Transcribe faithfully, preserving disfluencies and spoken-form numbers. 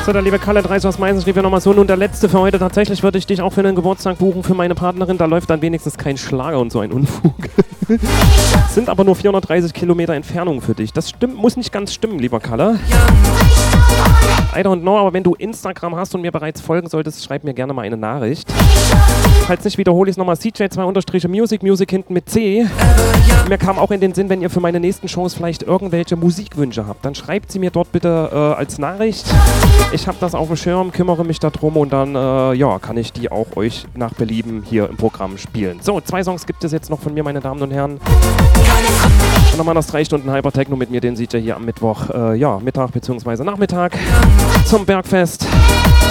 So, der liebe Kalle dreißig aus Mainz schrieb ja nochmal so, nun der letzte für heute. Tatsächlich würde ich dich auch für einen Geburtstag buchen für meine Partnerin. Da läuft dann wenigstens kein Schlager und so ein Unfug. Sind aber nur vierhundertdreißig Kilometer Entfernung für dich. Das stimmt, muss nicht ganz stimmen, lieber Kalle. I don't know, aber wenn du Instagram hast und mir bereits folgen solltest, schreib mir gerne mal eine Nachricht. Falls nicht, wiederhole ich es nochmal. C J zwei Music, Music hinten mit C. Mir kam auch in den Sinn, wenn ihr für meine nächsten Shows vielleicht irgendwelche Musikwünsche habt, dann schreibt sie mir dort bitte äh, als Nachricht. Ich habe das auf dem Schirm, kümmere mich darum und dann äh, ja, kann ich die auch euch nach Belieben hier im Programm spielen. So, zwei Songs gibt es jetzt noch von mir, meine Damen und Herren. Und nochmal das drei Stunden Hypertechno mit mir, den seht ihr hier am Mittwoch, äh, ja, Mittag bzw. Nachmittag zum Bergfest.